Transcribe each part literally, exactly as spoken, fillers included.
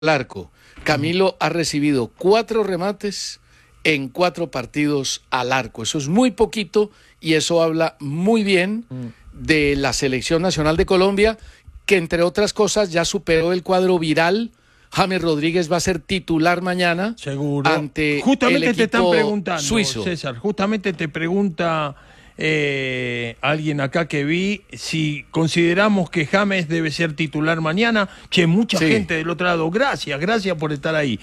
al arco. Camilo ha recibido cuatro remates en cuatro partidos al arco. Eso es muy poquito y eso habla muy bien de la Selección Nacional de Colombia, que entre otras cosas ya superó el cuadro viral. James Rodríguez va a ser titular mañana. Seguro. Ante justamente el te están equipo preguntando, suizo. César, justamente te pregunta eh, alguien acá que vi si consideramos que James debe ser titular mañana. Che, mucha Sí. gente del otro lado. Gracias, gracias por estar ahí.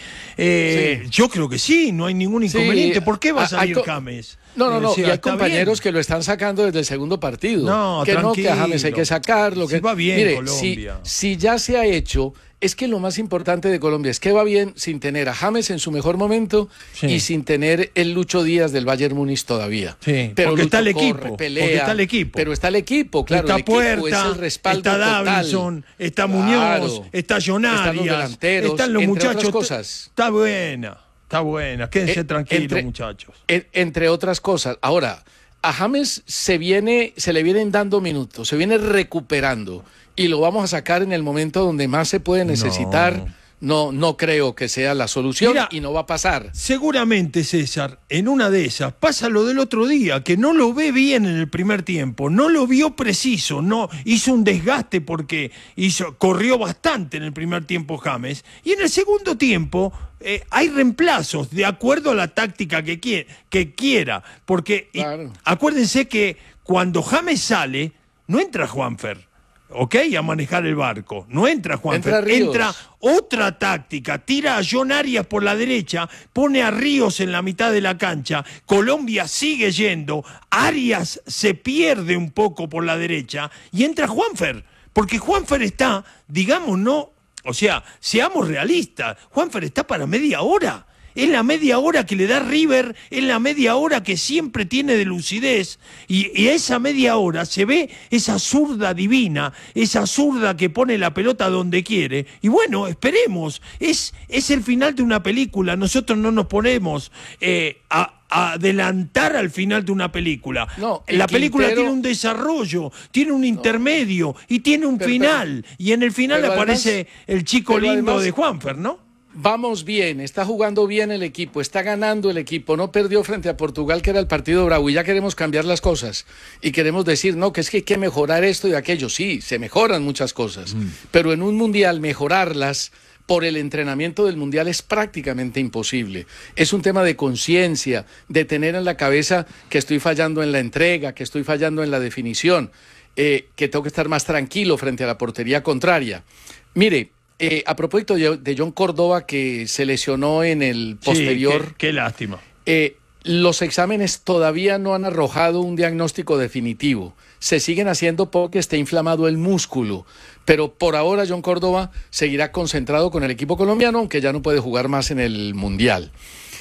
Eh, Sí. Yo creo que sí, no hay ningún inconveniente. Sí, ¿Por qué va a hay salir co- James? No, no, no, O sea, y hay está compañeros bien. que lo están sacando desde el segundo partido. No, que no, que a James hay tranquilo. que sacarlo. Si Que... va bien Mire, Colombia. Si, si ya se ha hecho, es que lo más importante de Colombia es que va bien sin tener a James en su mejor momento Sí. y sin tener el Lucho Díaz del Bayern Múnich todavía. Sí, pero porque está el Lucho equipo, corre, porque pelea, está el equipo. Pero está el equipo, claro. Está el equipo Puerta, es el respaldo está total. Davinson, está Claro. Muñoz, está John Están los Arias, delanteros, están los entre muchachos. otras cosas. Está buena, está buena. Quédense Eh, tranquilos, entre- muchachos. En- entre otras cosas. Ahora, a James se viene, se le vienen dando minutos, se viene recuperando y lo vamos a sacar en el momento donde más se puede necesitar. No. No, no creo que sea la solución. Mira, y no va a pasar. Seguramente, César, en una de esas pasa lo del otro día, que no lo ve bien en el primer tiempo, no lo vio preciso, no hizo un desgaste porque hizo, corrió bastante en el primer tiempo James, y en el segundo tiempo eh, hay reemplazos de acuerdo a la táctica que, quie- que quiera, porque y- Claro. acuérdense que cuando James sale, no entra Juanfer. ¿Ok? A manejar el barco. No entra Juanfer, Entra Ríos. entra otra táctica. Tira a John Arias por la derecha, pone a Ríos en la mitad de la cancha. Colombia sigue yendo. Arias se pierde un poco por la derecha y entra Juanfer. Porque Juanfer está, digamos, no. O sea, seamos realistas. Juanfer está para media hora. Es la media hora que le da River, es la media hora que siempre tiene de lucidez, y, y a esa media hora se ve esa zurda divina, esa zurda que pone la pelota donde quiere, y bueno, esperemos, es, es el final de una película, nosotros no nos ponemos eh, a, a adelantar al final de una película. No, el la película Quintero- tiene un desarrollo, tiene un intermedio, y tiene un Pero- final, y en el final pero aparece además- el chico pero lindo además- de Juanfer, ¿no? Vamos bien, está jugando bien el equipo, está ganando el equipo, no perdió frente a Portugal, que era el partido bravo, y ya queremos cambiar las cosas y queremos decir, no, que es que hay que mejorar esto y aquello. Sí, se mejoran muchas cosas, mm. pero en un mundial mejorarlas por el entrenamiento del mundial es prácticamente imposible. Es un tema de conciencia, de tener en la cabeza que estoy fallando en la entrega, que estoy fallando en la definición, eh, que tengo que estar más tranquilo frente a la portería contraria. Mire, Eh, a propósito de John Córdoba, que se lesionó en el posterior, sí, qué, qué lástima. Eh, los exámenes todavía no han arrojado un diagnóstico definitivo. Se siguen haciendo porque esté inflamado el músculo, pero por ahora John Córdoba seguirá concentrado con el equipo colombiano, aunque ya no puede jugar más en el Mundial.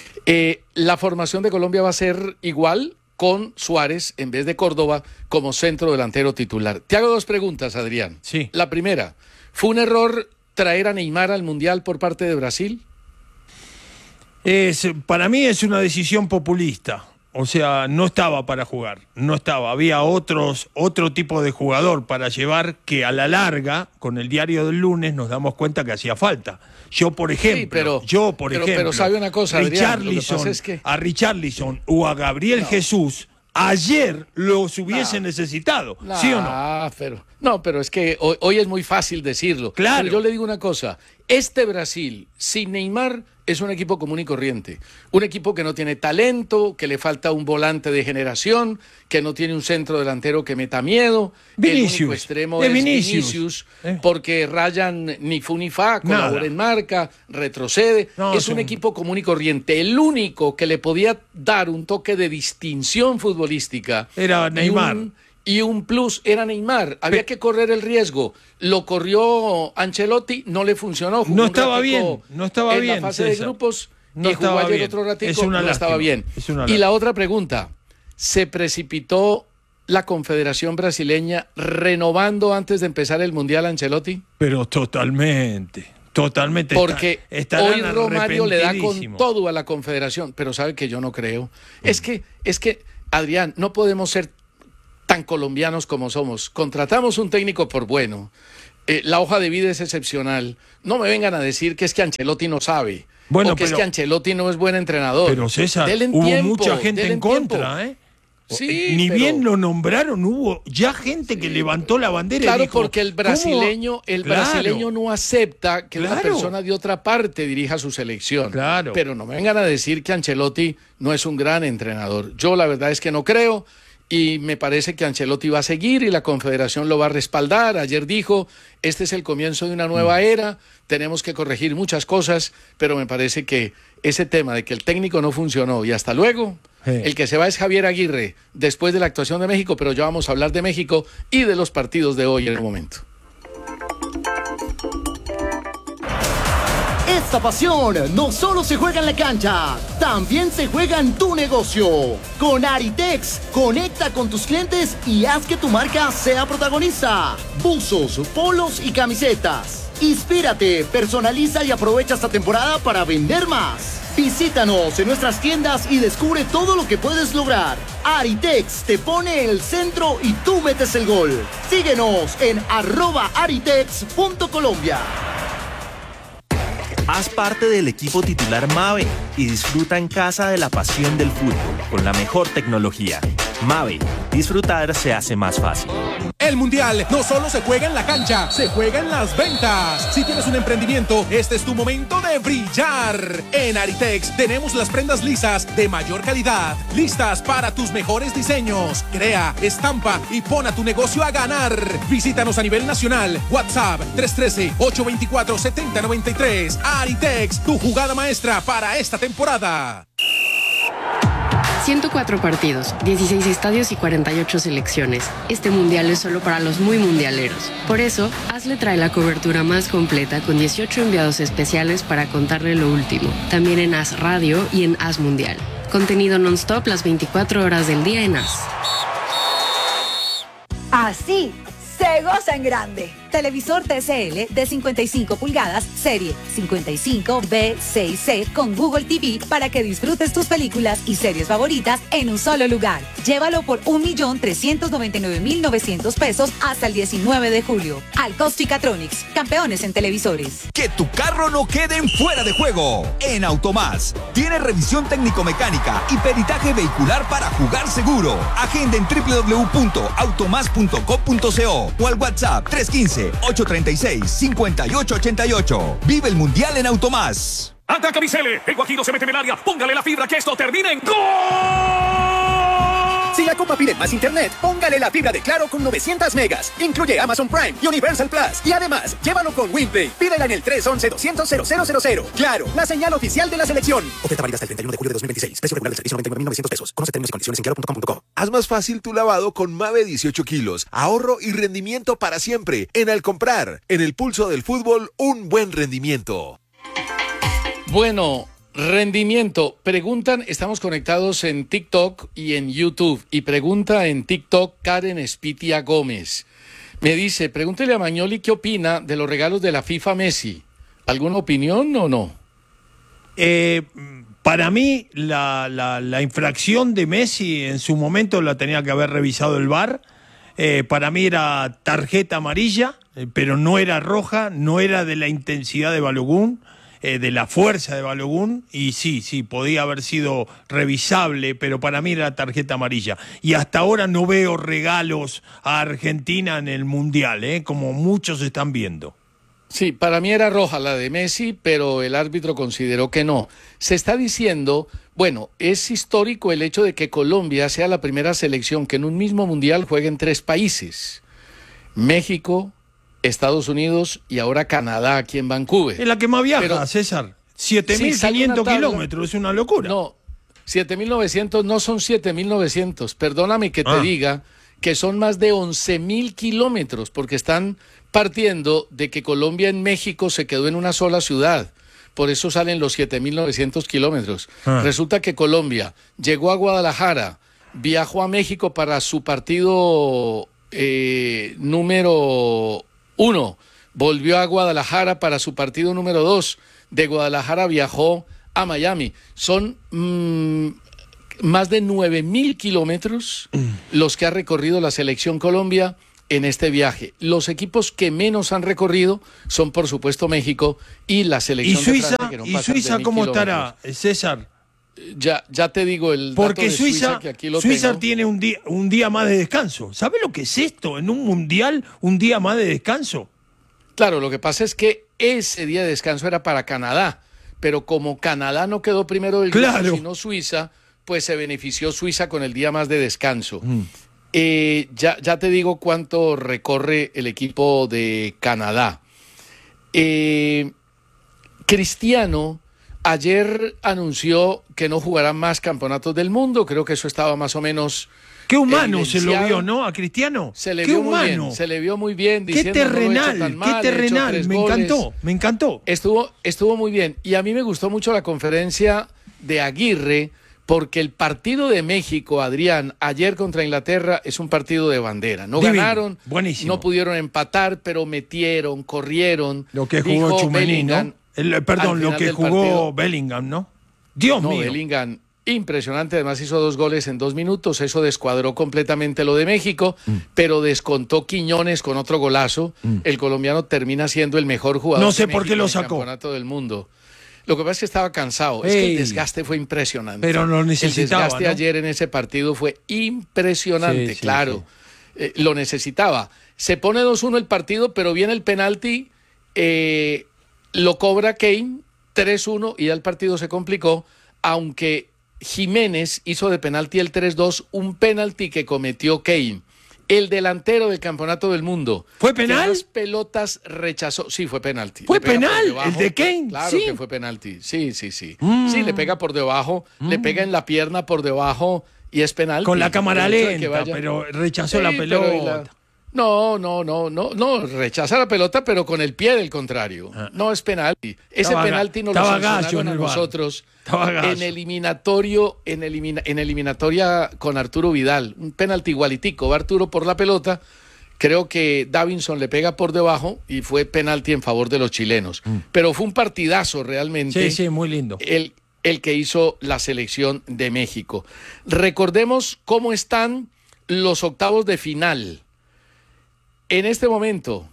Eh, la formación de Colombia va a ser igual, con Suárez en vez de Córdoba como centro delantero titular. Te hago dos preguntas, Adrián. Sí. La primera, ¿fue un error traer a Neymar al Mundial por parte de Brasil? Es, para mí es una decisión populista. O sea, no estaba para jugar, no estaba. Había otros, otro tipo de jugador para llevar que a la larga, con el diario del lunes, nos damos cuenta que hacía falta. Yo, por ejemplo, sí, pero, yo, por pero, ejemplo, pero sabe una cosa, Adrián, lo que pasa Richarlison, es que... a Richarlison o a Gabriel No. Jesús, ayer los hubiese No. necesitado, No, ¿sí o no? Pero, no, pero es que hoy, hoy es muy fácil decirlo. Claro. Pero yo le digo una cosa, este Brasil sin Neymar es un equipo común y corriente, un equipo que no tiene talento, que le falta un volante de generación, que no tiene un centro delantero que meta miedo, Vinicius, el único extremo de es Vinicius. Vinicius, Eh. porque Ryan ni fu ni fa, colabora Nada. en marca, retrocede, No, es sí. un equipo común y corriente. El único que le podía dar un toque de distinción futbolística Era y Neymar. un- Y un plus era Neymar. Había Pe- que correr el riesgo. Lo corrió Ancelotti, no le funcionó. Jugó No un estaba ratico bien, no estaba en bien, la fase de César. grupos No y jugó estaba ayer bien. otro ratico, Es una no estaba lástima, bien. es una Y lástima. la otra pregunta, ¿se precipitó la Confederación Brasileña renovando antes de empezar el Mundial a Ancelotti? Pero totalmente, totalmente. Porque está- hoy estarán Romario le da con arrepentidísimos. todo a la Confederación, pero sabe que yo no creo. Es que, es que, Adrián, no podemos ser tan colombianos como somos. Contratamos un técnico por bueno, eh, la hoja de vida es excepcional. No me vengan a decir que es que Ancelotti no sabe. Bueno, o que pero, es que Ancelotti no es buen entrenador. Pero César, Denle hubo tiempo, mucha gente en contra, tiempo. ¿eh? Sí, Ni pero... bien lo nombraron, hubo ya gente sí, que levantó la bandera claro, y dijo... porque el brasileño, el claro, brasileño no acepta que claro, una persona de otra parte dirija su selección. Claro. Pero no me vengan a decir que Ancelotti no es un gran entrenador. Yo la verdad es que no creo y me parece que Ancelotti va a seguir y la Confederación lo va a respaldar. Ayer dijo, este es el comienzo de una nueva era, tenemos que corregir muchas cosas, pero me parece que ese tema de que el técnico no funcionó y hasta luego... El que se va es Javier Aguirre después de la actuación de México, pero ya vamos a hablar de México y de los partidos de hoy en el momento. Esta pasión no solo se juega en la cancha, también se juega en tu negocio. Con Aritex, conecta con tus clientes y haz que tu marca sea protagonista. Buzos, polos y camisetas. Inspírate, personaliza y aprovecha esta temporada para vender más. Visítanos en nuestras tiendas y descubre todo lo que puedes lograr. Aritex te pone el centro y tú metes el gol. Síguenos en arroba aritex punto colombia. Haz parte del equipo titular Mave y disfruta en casa de la pasión del fútbol con la mejor tecnología. Mave, disfrutar se hace más fácil. El Mundial no solo se juega en la cancha, se juega en las ventas. Si tienes un emprendimiento, este es tu momento de brillar. En Aritex tenemos las prendas lisas de mayor calidad, listas para tus mejores diseños. Crea, estampa y pon a tu negocio a ganar. Visítanos a nivel nacional. WhatsApp tres uno tres, ocho dos cuatro, siete cero nueve tres. Aritex, tu jugada maestra para esta temporada. ciento cuatro partidos, dieciséis estadios y cuarenta y ocho selecciones. Este mundial es solo para los muy mundialeros. Por eso, Hazle trae la cobertura más completa con dieciocho enviados especiales para contarle lo último. También en Haz Radio y en Haz Mundial. Contenido non-stop las veinticuatro horas del día en Haz. Así se goza en grande. Televisor T C L de cincuenta y cinco pulgadas, serie cincuenta y cinco B seis C con Google T V para que disfrutes tus películas y series favoritas en un solo lugar. Llévalo por un millón trescientos noventa y nueve mil novecientos pesos hasta el diecinueve de julio. Alcostricatronics, campeones en televisores. Que tu carro no quede en fuera de juego. En Automás tiene revisión técnico-mecánica y peritaje vehicular para jugar seguro. Agenda en doble u doble u doble u punto automás punto com punto co o al WhatsApp tres uno cinco, ocho tres seis, cinco ocho ocho ocho. Vive el Mundial en Automás. Ataca Vicele, el Guajiro se mete en el área, póngale la fibra que esto termine en ¡gol! Si la Copa pide más internet, póngale la fibra de Claro con novecientos megas. Incluye Amazon Prime y Universal Plus. Y además, llévalo con WinPay. Pídela en el tres once, doscientos, cero cero cero cero. Claro, la señal oficial de la selección. Oferta válida hasta el treinta y uno de julio de dos mil veintiséis. Precio regular del servicio noventa y nueve mil novecientos pesos. Conoce términos y condiciones en claro punto com punto co. Haz más fácil tu lavado con Mave dieciocho kilos. Ahorro y rendimiento para siempre. En Al Comprar, en el pulso del fútbol, un buen rendimiento. Bueno, rendimiento. Preguntan, estamos conectados en TikTok y en YouTube. Y pregunta en TikTok Karen Espitia Gómez. Me dice, pregúntele a Magnoli qué opina de los regalos de la FIFA a Messi. ¿Alguna opinión o no? Eh, para mí, la, la, la infracción de Messi en su momento la tenía que haber revisado el V A R. Eh, para mí era tarjeta amarilla, eh, pero no era roja, no era de la intensidad de Balogun. Eh, de la fuerza de Balogun, y sí, sí, podía haber sido revisable, pero para mí era tarjeta amarilla. Y hasta ahora no veo regalos a Argentina en el Mundial, ¿eh? Como muchos están viendo. Sí, para mí era roja la de Messi, pero el árbitro consideró que no. Se está diciendo, bueno, es histórico el hecho de que Colombia sea la primera selección que en un mismo Mundial juegue en tres países. México, Estados Unidos y ahora Canadá aquí en Vancouver. Es la que más viaja, pero, César. siete mil quinientos sí, kilómetros, es una locura. No, siete mil novecientos no son siete mil novecientos. Perdóname que te ah. diga que son más de once mil kilómetros, porque están partiendo de que Colombia en México se quedó en una sola ciudad. Por eso salen los siete mil novecientos kilómetros. Ah. Resulta que Colombia llegó a Guadalajara, viajó a México para su partido eh, número uno, volvió a Guadalajara para su partido número dos, de Guadalajara viajó a Miami. Son mmm, más de nueve mil kilómetros mm. los que ha recorrido la selección Colombia en este viaje. Los equipos que menos han recorrido son, por supuesto, México y la selección ¿Y Suiza, de Francia, que no ¿y pasan de Suiza mil cómo kilómetros. estará, César? Ya, ya te digo el dato Porque de Suiza, Suiza, que aquí lo Suiza tengo. tiene un día, un día más de descanso. ¿Sabe lo que es esto? En un mundial, un día más de descanso. Claro, lo que pasa es que ese día de descanso era para Canadá, pero como Canadá no quedó primero del grupo, Claro. sino Suiza, pues se benefició Suiza con el día más de descanso. Mm. Eh, ya, ya te digo cuánto recorre el equipo de Canadá. Eh, Cristiano ayer anunció que no jugará más campeonatos del mundo. Creo que eso estaba más o menos. Qué humano se lo evidenciado. vio, ¿no? A Cristiano. Se le Qué vio muy humano. bien. Se le vio muy bien. Qué Diciendo, "No lo he hecho terrenal, tan qué mal, he hecho terrenal. tres Me goles". encantó, me encantó. Estuvo, estuvo muy bien. Y a mí me gustó mucho la conferencia de Aguirre, porque el partido de México, Adrián, ayer contra Inglaterra, es un partido de bandera. No Divino, ganaron, buenísimo. no pudieron empatar, pero metieron, corrieron. Lo que Dijo jugó Tchouaméni, Bellingham ¿no? El- al perdón, lo final que del jugó partido. Bellingham, ¿no? Dios No, mío. Bellingham, impresionante. Además hizo dos goles en dos minutos. Eso descuadró completamente lo de México, Mm. pero descontó Quiñones con otro golazo. Mm. El colombiano termina siendo el mejor jugador No sé de por qué México lo en el sacó. campeonato del mundo. Lo que pasa es que estaba cansado. Es que Ey. el desgaste fue impresionante. Pero lo necesitaba, El desgaste ¿no? ayer en ese partido fue impresionante, Sí, sí, claro. Eh, lo necesitaba. Se pone dos uno el partido, pero viene el penalti, eh, lo cobra Kane, tres uno, y ya el partido se complicó, aunque Jiménez hizo de penalti el tres dos, un penalti que cometió Kane. El delantero del campeonato del mundo. ¿Fue penal? Que más pelotas rechazó. Sí, fue penalti. ¿Fue Le pega por penal? debajo. ¿El de Kane? Claro Sí. que fue penalti. Sí, sí, sí. Mm. Sí, le pega por debajo, le pega en la pierna por debajo y es penalti. Con la cámara El hecho de que lenta, vaya- pero rechazó Sí, la pero pelota. y la- No, no, no, no, no, rechaza la pelota, pero con el pie del contrario. No es penalti. Ese Estaba ga- penalti nos lo estaba gallo sancionaron en a el bar. nosotros Estaba gallo. en eliminatorio, en, elimina- en eliminatoria con Arturo Vidal. Un penalti igualitico, va Arturo por la pelota. Creo que Davinson le pega por debajo y fue penalti en favor de los chilenos. Pero fue un partidazo realmente. Sí, sí, muy lindo. El, el que hizo la selección de México. Recordemos cómo están los octavos de final. En este momento,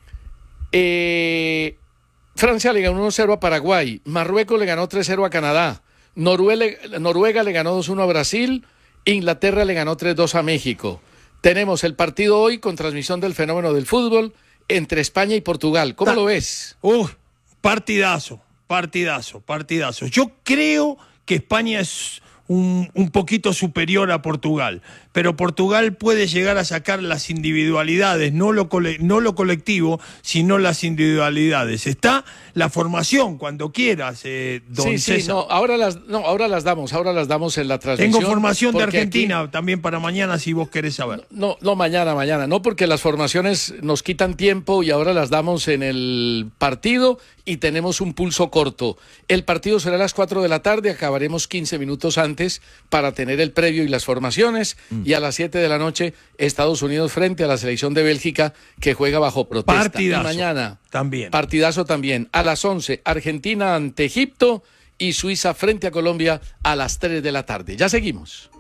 eh, Francia le ganó uno cero a Paraguay, Marruecos le ganó tres cero a Canadá, Noruega, Noruega le ganó dos uno a Brasil, Inglaterra le ganó tres dos a México. Tenemos el partido hoy con transmisión del fenómeno del fútbol entre España y Portugal. ¿Cómo Ta- lo ves? Uf, partidazo, partidazo, partidazo. Yo creo que España es un, un poquito superior a Portugal, pero Portugal puede llegar a sacar las individualidades, no lo, cole- no lo colectivo, sino las individualidades. Está la formación, cuando quieras, eh, don Sí, sí, César. no, ahora las, no, ahora las damos, ahora las damos en la transmisión. Tengo formación de porque aquí- Argentina también para mañana, si vos querés saber. No, no, mañana, mañana, no, porque las formaciones nos quitan tiempo y ahora las damos en el partido y tenemos un pulso corto. El partido será a las cuatro de la tarde, acabaremos quince minutos antes para tener el previo y las formaciones, y a las siete de la noche Estados Unidos frente a la selección de Bélgica que juega bajo protesta. Partidazo. Y mañana, También. partidazo también, a las once, Argentina ante Egipto y Suiza frente a Colombia a las tres de la tarde. Ya seguimos.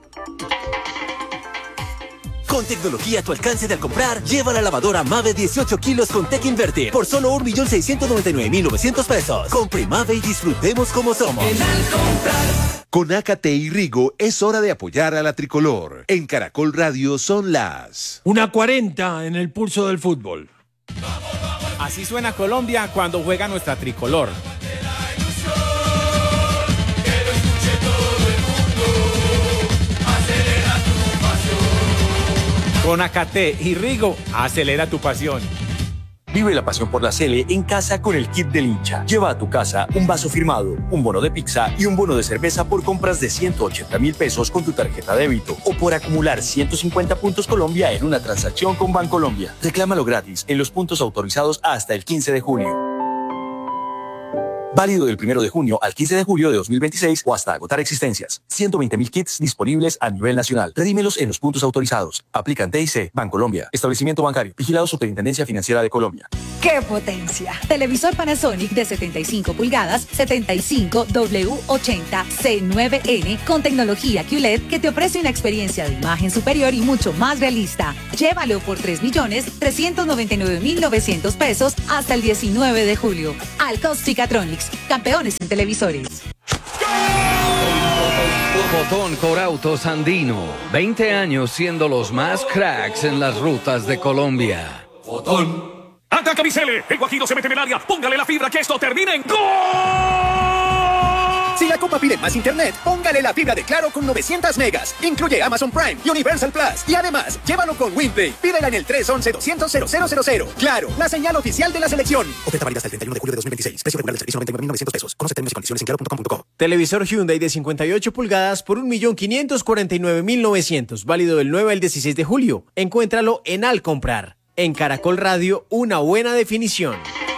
Con tecnología a tu alcance de al comprar, lleva la lavadora Mave dieciocho kilos con Tech Inverter por solo un millón seiscientos noventa y nueve mil novecientos pesos. Compre Mave y disfrutemos como somos. Con Acate y Rigo es hora de apoyar a la tricolor. En Caracol Radio son las... Una cuarenta en el pulso del fútbol. Así suena Colombia cuando juega nuestra tricolor. Con Acate y Rigo, acelera tu pasión. Vive la pasión por la Sele en casa con el kit del hincha. Lleva a tu casa un vaso firmado, un bono de pizza y un bono de cerveza por compras de ciento ochenta mil pesos con tu tarjeta débito o por acumular ciento cincuenta puntos Colombia en una transacción con Bancolombia. Reclámalo gratis en los puntos autorizados hasta el quince de junio. Válido del primero de junio al quince de julio de dos mil veintiséis o hasta agotar existencias. ciento veinte mil kits disponibles a nivel nacional. Redímelos en los puntos autorizados. Aplican T I C, Bancolombia. Establecimiento bancario. Vigilado Superintendencia Financiera de Colombia. ¡Qué potencia! Televisor Panasonic de setenta y cinco pulgadas, setenta y cinco W ochenta C nueve N con tecnología Q L E D que te ofrece una experiencia de imagen superior y mucho más realista. Llévalo por tres millones trescientos noventa y nueve mil novecientos pesos hasta el diecinueve de julio. Alcos-Chicatronics, campeones en televisores. Botón Corautos Andino, veinte años siendo los más cracks en las rutas de Colombia. Botón. Ataca Bicele, el Guajiro se mete en el área, póngale la fibra que esto termine en ¡gol! Si la Copa pide más internet, póngale la fibra de Claro con novecientos megas. Incluye Amazon Prime y Universal Plus. Y además, llévalo con WinPlay. Pídela en el tres once doscientos cero cero cero cero. Claro, la señal oficial de la selección. Oferta válida hasta el treinta y uno de julio de dos mil veintiséis. Precio regular del servicio noventa y nueve mil novecientos pesos. Conoce términos y condiciones en claro punto com punto co. Televisor Hyundai de cincuenta y ocho pulgadas por un millón quinientos cuarenta y nueve mil novecientos. Válido del nueve al dieciséis de julio. Encuéntralo en Al Comprar. En Caracol Radio, una buena definición.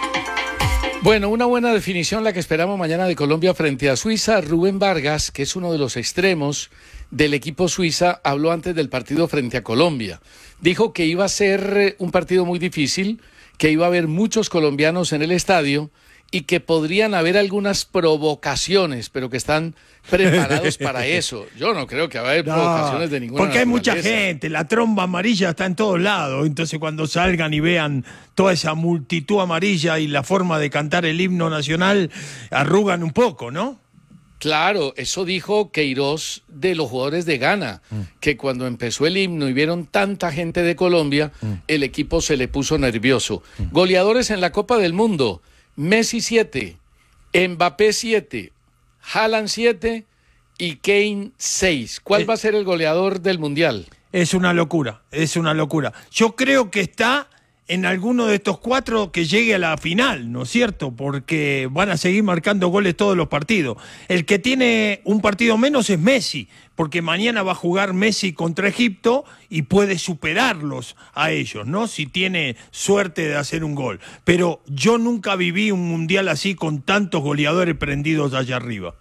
Bueno, una buena definición la que esperamos mañana de Colombia frente a Suiza. Rubén Vargas, que es uno de los extremos del equipo suiza, habló antes del partido frente a Colombia. Dijo que iba a ser un partido muy difícil, que iba a haber muchos colombianos en el estadio y que podrían haber algunas provocaciones, pero que están preparados para eso. Yo no creo que va a haber no, provocaciones de ninguna porque hay mucha naturaleza. gente, la tromba amarilla está en todos lados, entonces cuando salgan y vean toda esa multitud amarilla y la forma de cantar el himno nacional, arrugan un poco, ¿no? Claro, eso dijo Queiroz de los jugadores de Ghana, mm. que cuando empezó el himno y vieron tanta gente de Colombia, mm. el equipo se le puso nervioso. Mm. Goleadores en la Copa del Mundo: Messi siete, Mbappé siete, Haaland siete y Kane seis. ¿Cuál eh, va a ser el goleador del Mundial? Es una locura, es una locura. Yo creo que está en alguno de estos cuatro que llegue a la final, ¿no es cierto? Porque van a seguir marcando goles todos los partidos. El que tiene un partido menos es Messi, porque mañana va a jugar Messi contra Egipto y puede superarlos a ellos, ¿no? Si tiene suerte de hacer un gol. Pero yo nunca viví un mundial así con tantos goleadores prendidos allá arriba.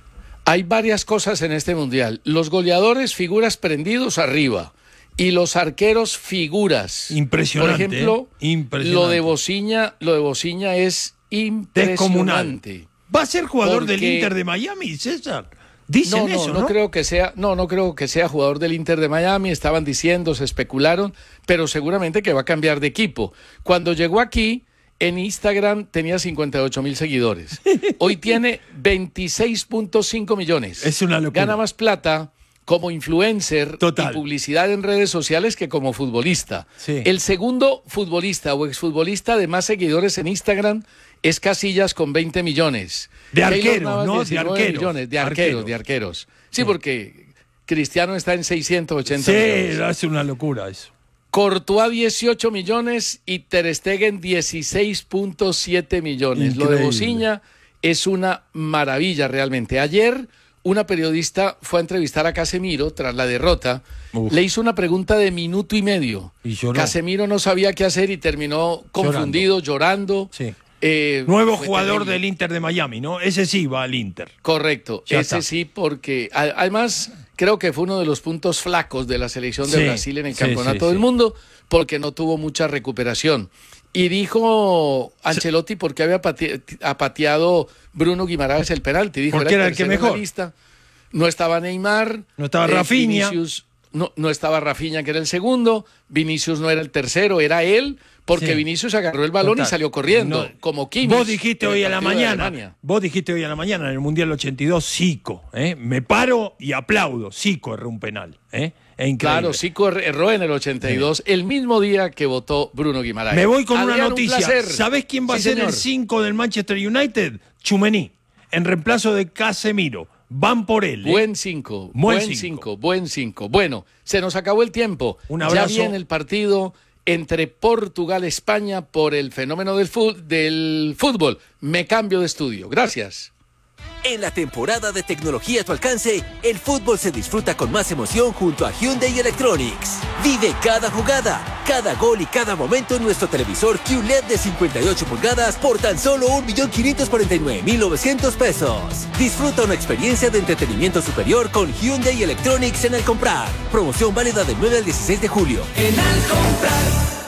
Hay varias cosas en este mundial. Los goleadores, figuras prendidos arriba. Y los arqueros, figuras. Impresionante. Por ejemplo, ¿eh? Impresionante. lo de Bociña, lo de Bociña es impresionante. ¿Va a ser jugador porque... del Inter de Miami, César? Dicen no, no, eso, ¿no? No creo que sea, no, no creo que sea jugador del Inter de Miami. Estaban diciendo, se especularon, pero seguramente que va a cambiar de equipo. Cuando llegó aquí, en Instagram tenía cincuenta y ocho mil seguidores. Hoy tiene veintiséis punto cinco millones. Es una locura. Gana más plata como influencer Total. y publicidad en redes sociales que como futbolista. Sí. El segundo futbolista o exfutbolista de más seguidores en Instagram es Casillas con veinte millones. De arqueros, ¿no? De arqueros. Millones, de arqueros, arqueros, de arqueros. Sí, sí, porque Cristiano está en seiscientos ochenta sí, millones. Sí, es una locura eso. Courtois dieciocho millones y Ter Stegen dieciséis punto siete millones. Increíble. Lo de Bociña es una maravilla realmente. Ayer una periodista fue a entrevistar a Casemiro tras la derrota. Uf. Le hizo una pregunta de minuto y medio. Y lloró. Casemiro no sabía qué hacer y terminó confundido, llorando. llorando. Sí. Eh, Nuevo jugador terrible. Del Inter de Miami, ¿no? Ese sí va al Inter. Correcto, ya ese está. Sí, porque además creo que fue uno de los puntos flacos de la selección de sí, Brasil en el sí, Campeonato sí, del sí. Mundo, porque no tuvo mucha recuperación. Y dijo Ancelotti por qué había pate, pateado Bruno Guimaraes el penalti. Dijo, porque era el que mejor. Lista. No estaba Neymar. No estaba eh, Rafinha. Vinicius, no, no estaba Rafinha, que era el segundo. Vinicius no era el tercero, era él. Porque sí. Vinicius agarró el balón Total. Y salió corriendo, no. como Kimmich. Vos dijiste hoy a la mañana, vos dijiste hoy a la mañana en el Mundial ochenta y dos, Zico, ¿eh? Me paro y aplaudo, Zico erró un penal, ¿eh? Es increíble. Claro, Zico erró en el ochenta y dos, sí. el mismo día que votó Bruno Guimaraes. Me voy con Adrián, una noticia, ¿sabés quién va sí, a ser señor. el cinco del Manchester United? Tchouaméni, en reemplazo de Casemiro. Van por él. ¿eh? Buen cinco, buen cinco, buen cinco. Bueno, se nos acabó el tiempo. Un abrazo. Ya viene el partido entre Portugal y España por el fenómeno del, del fútbol. Me cambio de estudio. Gracias. En la temporada de tecnología a tu alcance, el fútbol se disfruta con más emoción junto a Hyundai Electronics. Vive cada jugada, cada gol y cada momento en nuestro televisor Q L E D de cincuenta y ocho pulgadas por tan solo un millón quinientos cuarenta y nueve mil novecientos pesos. Disfruta una experiencia de entretenimiento superior con Hyundai Electronics en Al Comprar. Promoción válida del nueve al dieciséis de julio. En Al Comprar.